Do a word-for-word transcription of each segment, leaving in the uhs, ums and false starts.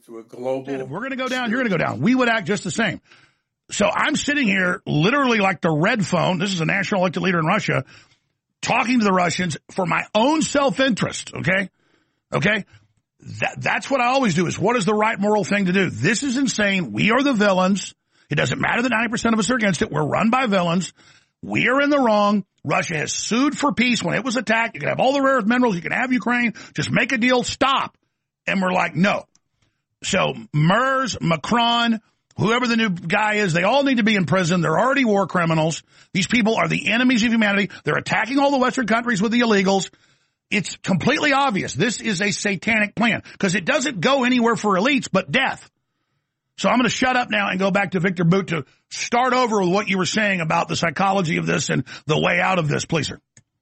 To a global. If we're going to go down, you're going to go down. We would act just the same. So I'm sitting here literally like the red phone. This is a national elected leader in Russia talking to the Russians for my own self-interest. Okay. Okay. That, that's what I always do is what is the right moral thing to do? This is insane. We are the villains. It doesn't matter that ninety percent of us are against it. We're run by villains. We are in the wrong. Russia has sued for peace when it was attacked. You can have all the rare earth minerals. You can have Ukraine. Just make a deal. Stop. And we're like, no. So Merz, Macron, whoever the new guy is, they all need to be in prison. They're already war criminals. These people are the enemies of humanity. They're attacking all the Western countries with the illegals. It's completely obvious. This is a satanic plan because it doesn't go anywhere for elites but death. So I'm going to shut up now and go back to Victor Bout to start over with what you were saying about the psychology of this and the way out of this, please, sir.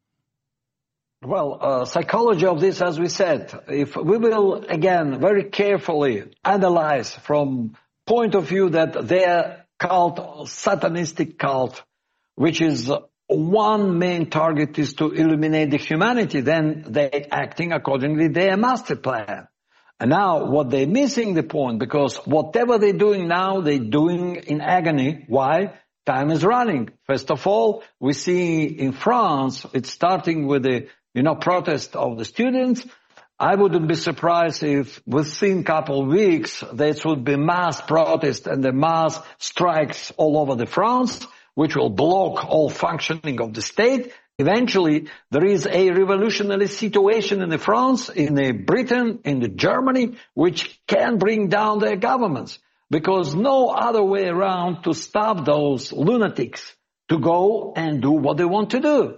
Well, uh, psychology of this, as we said, if we will, again, very carefully analyze from point of view that their cult, satanistic cult, which is one main target is to eliminate the humanity, then they're acting accordingly their master plan. And now what they're missing the point, because whatever they're doing now, they're doing in agony. Why? Time is running. First of all, we see in France, it's starting with the, you know, protest of the students. I wouldn't be surprised if within a couple of weeks, there would be mass protest and the mass strikes all over the France, which will block all functioning of the state. Eventually, there is a revolutionary situation in the France, in the Britain, in the Germany, which can bring down their governments. Because no other way around to stop those lunatics to go and do what they want to do.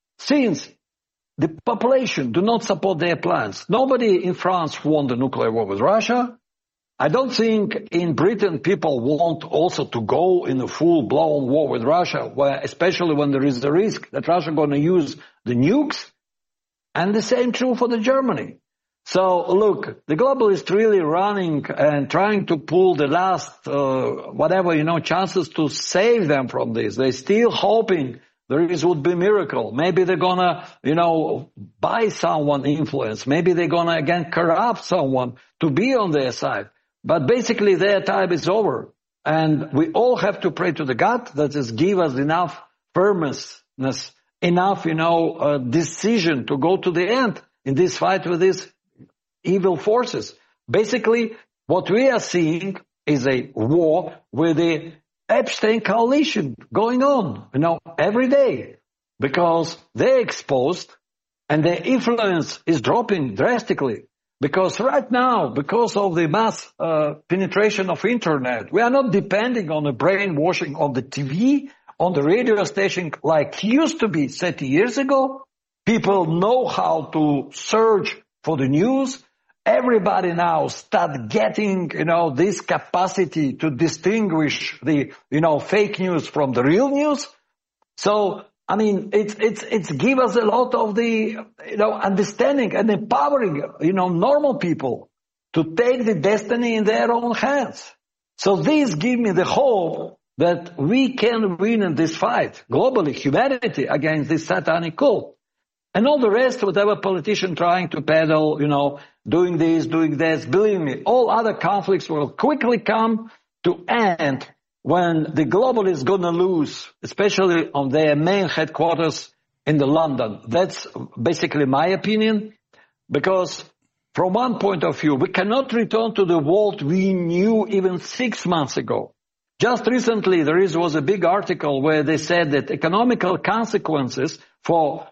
Since the population do not support their plans. Nobody in France wants a nuclear war with Russia. I don't think in Britain people want also to go in a full-blown war with Russia, where, especially when there is the risk that Russia is going to use the nukes. And the same true for the Germany. So, look, the globalists really running and trying to pull the last, uh, whatever, you know, chances to save them from this. They're still hoping there is would be a miracle. Maybe they're going to, you know, buy someone influence. Maybe they're going to, again, corrupt someone to be on their side. But basically their time is over. And we all have to pray to the God that just give us enough firmness, enough, you know, uh, decision to go to the end in this fight with these evil forces. Basically, what we are seeing is a war with the Epstein coalition going on, you know, every day. Because they're exposed and their influence is dropping drastically. Because right now, because of the mass uh, penetration of internet, we are not depending on the brainwashing of the T V, on the radio station like used to be thirty years ago. People know how to search for the news. Everybody now start getting, you know, this capacity to distinguish the, you know, fake news from the real news. So, I mean, it's, it's, it's give us a lot of the, you know, understanding and empowering, you know, normal people to take the destiny in their own hands. So these give me the hope that we can win in this fight, globally, humanity against this satanic cult. And all the rest, whatever politician trying to peddle, you know, doing this, doing that, believe me, all other conflicts will quickly come to end when the globalists going to lose, especially on their main headquarters in the London. That's basically my opinion, because from one point of view, we cannot return to the world we knew even six months ago. Just recently, there is, was a big article where they said that economical consequences for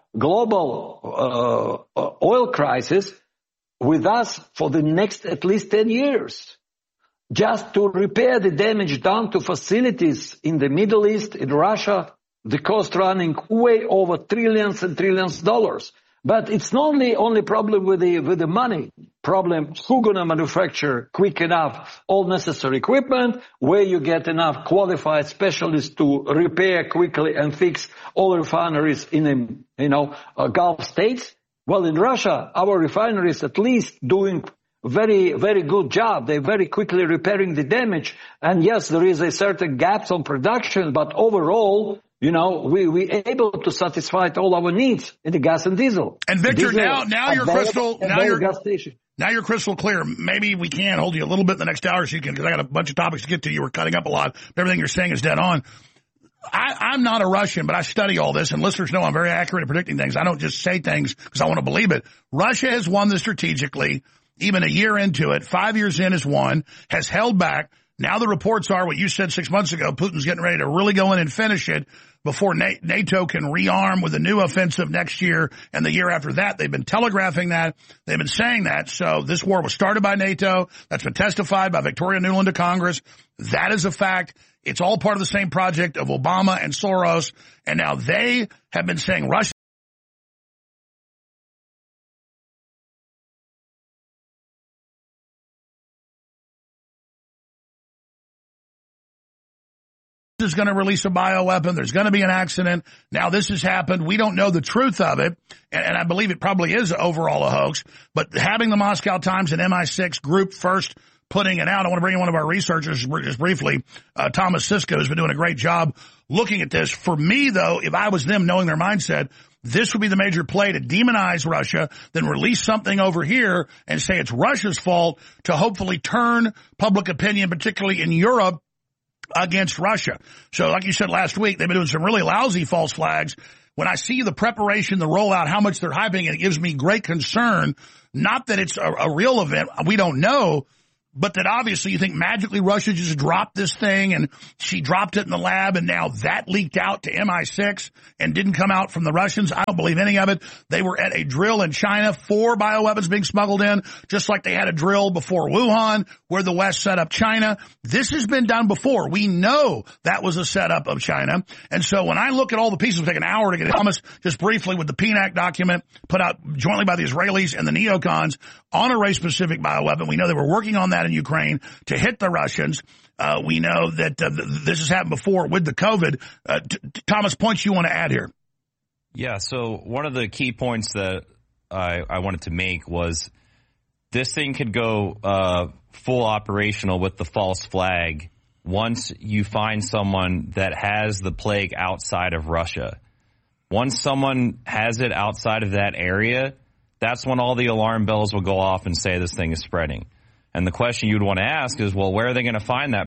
global uh, oil crisis with us for the next at least ten years. Just to repair the damage done to facilities in the Middle East, in Russia, the cost running way over trillions and trillions of dollars. But it's not only only problem with the with the money problem. Who gonna manufacture quick enough all necessary equipment? Where you get enough qualified specialists to repair quickly and fix all refineries in the, you know, uh, Gulf states? Well, in Russia, our refineries at least doing very, very good job. They're very quickly repairing the damage. And yes, there is a certain gaps on production, but overall, you know, we we able to satisfy all our needs in the gas and diesel. And Victor, diesel now now you're crystal now you're gas station. Now you're crystal clear. Maybe we can hold you a little bit in the next hour so you can, because I got a bunch of topics to get to. You were cutting up a lot. Everything you're saying is dead on. I, I'm not a Russian, but I study all this, and listeners know I'm very accurate at predicting things. I don't just say things because I want to believe it. Russia has won this strategically, even a year into it. Five years in has won, has held back. Now the reports are what you said six months ago. Putin's getting ready to really go in and finish it before NATO can rearm with a new offensive next year and the year after that. They've been telegraphing that. They've been saying that. So this war was started by NATO. That's been testified by Victoria Nuland to Congress. That is a fact. It's all part of the same project of Obama and Soros. And now they have been saying Russia is going to release a bioweapon. There's going to be an accident. Now this has happened. We don't know the truth of it. And, and I believe it probably is overall a hoax. But having the Moscow Times and M I six group first putting it out, I want to bring in one of our researchers just briefly, uh, Thomas Sisko, who's been doing a great job looking at this. For me, though, if I was them knowing their mindset, this would be the major play to demonize Russia, then release something over here and say it's Russia's fault to hopefully turn public opinion, particularly in Europe, against Russia. So like you said last week, they've been doing some really lousy false flags. When I see the preparation, the rollout, how much they're hyping, it gives me great concern. Not that it's a, a real event. We don't know. But that obviously you think magically Russia just dropped this thing and she dropped it in the lab and now that leaked out to M I six and didn't come out from the Russians. I don't believe any of it. They were at a drill in China, four bioweapons being smuggled in, just like they had a drill before Wuhan where the West set up China. This has been done before. We know that was a setup of China. And so when I look at all the pieces, it'll take an hour to get it. Thomas, just briefly with the P N A C document put out jointly by the Israelis and the neocons on a race-specific bioweapon. We know they were working on that in Ukraine to hit the Russians. Uh, we know that uh, th- this has happened before with the COVID. Uh, t- t- Thomas, points you want to add here? Yeah, so one of the key points that I, I wanted to make was this thing could go uh, full operational with the false flag once you find someone that has the plague outside of Russia. Once someone has it outside of that area, that's when all the alarm bells will go off and say this thing is spreading. And the question you'd want to ask is, well, where are they going to find that